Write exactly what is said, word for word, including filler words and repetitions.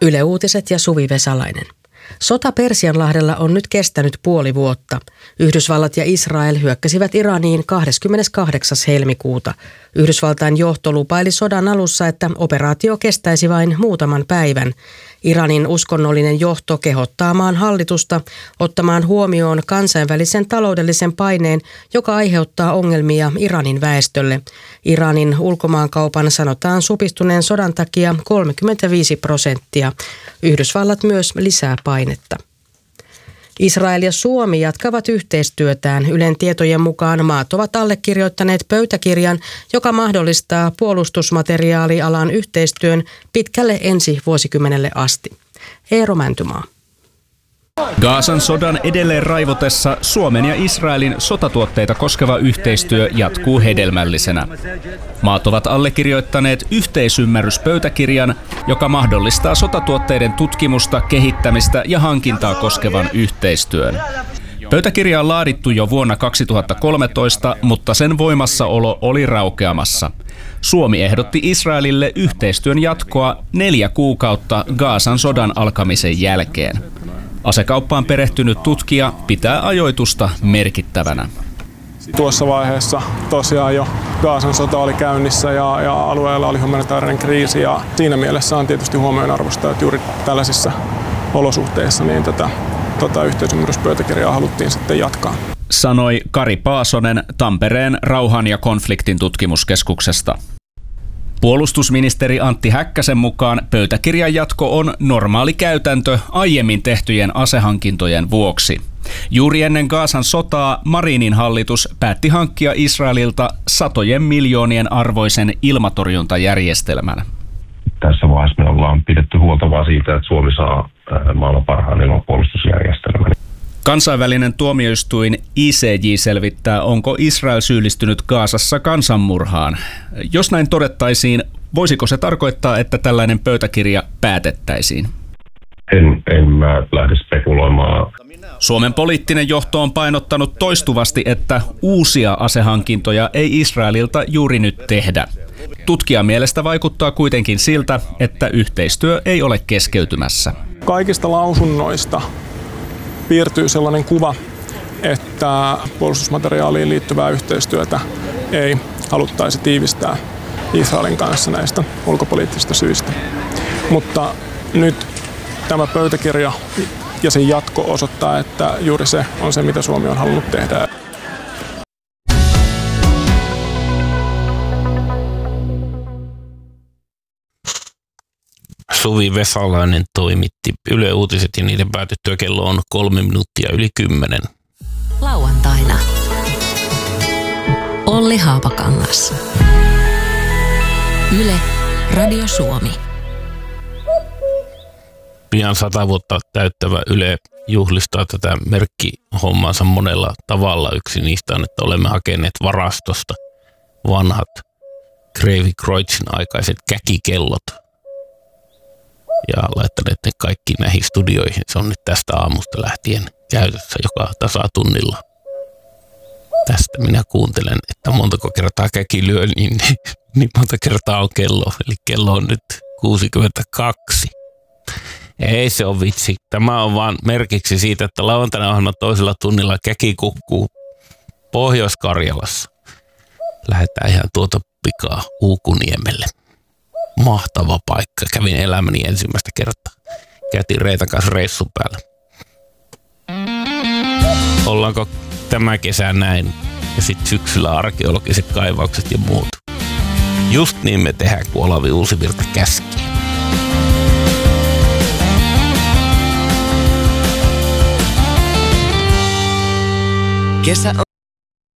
Yle Uutiset ja Suvi Vesalainen. Sota Persianlahdella on nyt kestänyt puoli vuotta. Yhdysvallat ja Israel hyökkäsivät Iraniin kahdeskymmeneskahdeksas helmikuuta. Yhdysvaltain johto lupaili sodan alussa, että operaatio kestäisi vain muutaman päivän. Iranin uskonnollinen johto kehottaa maan hallitusta ottamaan huomioon kansainvälisen taloudellisen paineen, joka aiheuttaa ongelmia Iranin väestölle. Iranin ulkomaankaupan sanotaan supistuneen sodan takia kolmekymmentäviisi prosenttia. Yhdysvallat myös lisää painetta. Israel ja Suomi jatkavat yhteistyötään. Ylen tietojen mukaan maat ovat allekirjoittaneet pöytäkirjan, joka mahdollistaa puolustusmateriaalialan yhteistyön pitkälle ensi vuosikymmenelle asti. Eero Mäntymaa. Gazan sodan edelleen raivotessa Suomen ja Israelin sotatuotteita koskeva yhteistyö jatkuu hedelmällisenä. Maat ovat allekirjoittaneet yhteisymmärryspöytäkirjan, joka mahdollistaa sotatuotteiden tutkimusta, kehittämistä ja hankintaa koskevan yhteistyön. Pöytäkirja on laadittu jo vuonna kaksituhattakolmetoista, mutta sen voimassaolo oli raukeamassa. Suomi ehdotti Israelille yhteistyön jatkoa neljä kuukautta Gazan sodan alkamisen jälkeen. Asekauppaan perehtynyt tutkija pitää ajoitusta merkittävänä. Tuossa vaiheessa tosiaan jo Gazan sota oli käynnissä ja, ja alueella oli humanitaarinen kriisi. Ja siinä mielessä on tietysti huomionarvoista, että juuri tällaisissa olosuhteissa niin tätä tota yhteisymmärryspöytäkirjaa haluttiin sitten jatkaa. Sanoi Kari Paasonen Tampereen rauhan ja konfliktin tutkimuskeskuksesta. Puolustusministeri Antti Häkkäsen mukaan pöytäkirjan jatko on normaali käytäntö aiemmin tehtyjen asehankintojen vuoksi. Juuri ennen Gazan sotaa Marinin hallitus päätti hankkia Israelilta satojen miljoonien arvoisen ilmatorjuntajärjestelmän. Tässä vaiheessa me ollaan pidetty huolta vaan siitä, että Suomi saa maailman parhaan ilmapuolustusjärjestelmän. Kansainvälinen tuomioistuin I C J selvittää, onko Israel syyllistynyt Gazassa kansanmurhaan. Jos näin todettaisiin, voisiko se tarkoittaa, että tällainen pöytäkirja päätettäisiin? En, en mä lähde spekuloimaan. Suomen poliittinen johto on painottanut toistuvasti, että uusia asehankintoja ei Israelilta juuri nyt tehdä. Tutkijan mielestä vaikuttaa kuitenkin siltä, että yhteistyö ei ole keskeytymässä. Kaikista lausunnoista piirtyy sellainen kuva, että puolustusmateriaaliin liittyvää yhteistyötä ei haluttaisi tiivistää Israelin kanssa näistä ulkopoliittisista syistä. Mutta nyt tämä pöytäkirja ja sen jatko osoittaa, että juuri se on se, mitä Suomi on halunnut tehdä. Suvi Vesalainen toimitti Yle Uutiset ja niiden päätyttyä kello on kolme minuuttia yli kymmenen. Lauantaina Olli Haapakangas. Yle Radio Suomi. Pian sata vuotta täyttävä Yle juhlistaa tätä merkkihommansa monella tavalla. Yksi niistä on, että olemme hakeneet varastosta vanhat Kreivi Kreutzin aikaiset käkikellot ja laittaneet ne kaikki näihin studioihin. Se on nyt tästä aamusta lähtien käytössä joka tasatunnilla. Tästä minä kuuntelen, että montako kertaa käki lyö, niin, niin monta kertaa on kello. Eli kello on nyt kuusikymmentäkaksi. Ei se ole vitsi. Tämä on vaan merkiksi siitä, että lauantaina ohjelman toisella tunnilla käki kukkuu Pohjois-Karjalassa. Lähdetään ihan tuota pikaa Uukuniemelle. Mahtava paikka. Kävin elämäni ensimmäistä kertaa. Käytiin Reetan kanssa reissun päällä. Ollaanko tämä kesä näin? Ja sitten syksyllä arkeologiset kaivaukset ja muut. Just niin me tehdään, kun Olavi Uusivirta käskee. Kesä